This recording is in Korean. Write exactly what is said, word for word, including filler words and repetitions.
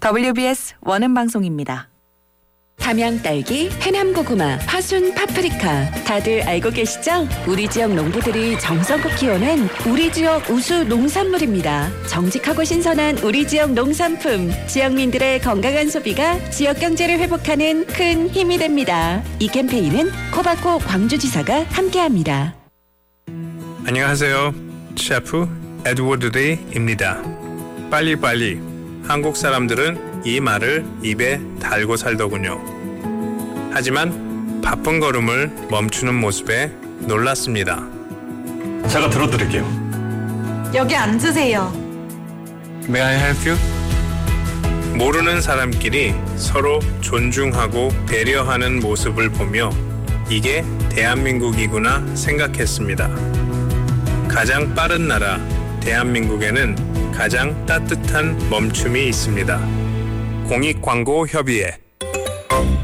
더블유비에스 원음 방송입니다. 담양 딸기, 해남 고구마, 파순 파프리카 다들 알고 계시죠? 우리 지역 농부들이 정성껏 키워낸 우리 지역 우수 농산물입니다. 정직하고 신선한 우리 지역 농산품, 지역민들의 건강한 소비가 지역 경제를 회복하는 큰 힘이 됩니다. 이 캠페인은 코바코 광주지사가 함께합니다. 안녕하세요. 셰프 에드워드 데이입니다. 빨리빨리. 한국 사람들은 이 말을 입에 달고 살더군요. 하지만 바쁜 걸음을 멈추는 모습에 놀랐습니다. 제가 들어드릴게요. 여기 앉으세요. May I help you? 모르는 사람끼리 서로 존중하고 배려하는 모습을 보며 이게 대한민국이구나 생각했습니다. 가장 빠른 나라 대한민국에는 가장 따뜻한 멈춤이 있습니다. 공익광고협의회